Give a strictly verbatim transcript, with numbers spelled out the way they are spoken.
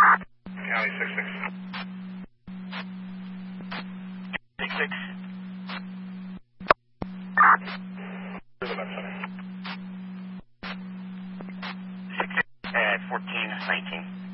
County six six. six six. To the med center. six six. Uh, fourteen nineteen.